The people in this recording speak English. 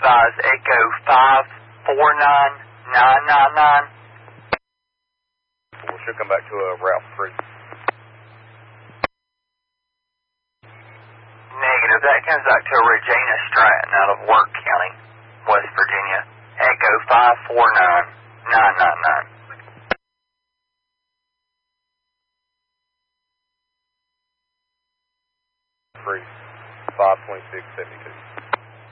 advise Echo 549999. We should come back to Route 3. Negative. That comes back to Regina Stratton out of Work County, West Virginia. Echo 549999. 3, 52672.